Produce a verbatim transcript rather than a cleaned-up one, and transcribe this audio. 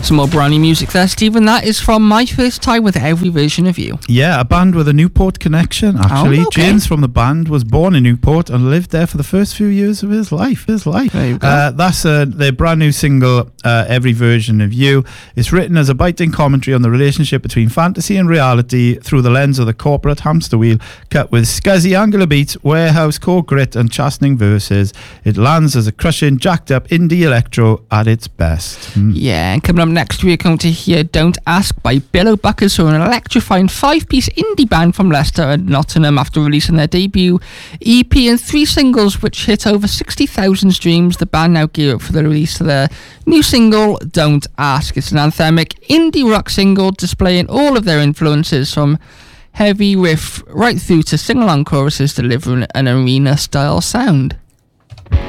Some more brand new music there, Stephen. That is from My First Time with Every Version of You. Yeah, a band with a Newport connection, actually. Oh, okay. James from the band was born in Newport and lived there for the first few years of his life. His life. There you go. Uh, that's uh, their brand new single, uh, Every Version of You. It's written as a biting commentary on the relationship between fantasy and reality through the lens of the corporate hamster wheel, cut with scuzzy angular beats, warehouse core grit and chastening verses. It lands as a crushing, jacked up indie electro at its best. Mm. Yeah, and coming up next, we're going to hear Don't Ask by Billow Buckers, who are an electrifying five-piece indie band from Leicester and Nottingham after releasing their debut E P and three singles which hit over sixty thousand streams. The band now gear up for the release of their new single, Don't Ask. It's an anthemic indie rock single displaying all of their influences from heavy riff right through to sing-along choruses delivering an arena-style sound.